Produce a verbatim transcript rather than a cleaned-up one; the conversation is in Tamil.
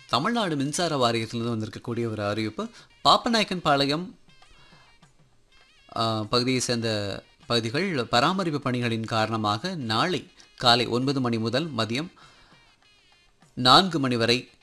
தமிழ்நாடு மின்சார வாரியத்திலிருந்து வந்திருக்கக்கூடிய ஒரு அறிவிப்பு. பாப்பநாயக்கன்பாளையம் அ, பகுதியை சேர்ந்த பகுதிகள் பராமரிப்பு பணிகளின் காரணமாக நாளை காலை ஒன்பது மணி முதல் மதியம் நான்கு மணி வரை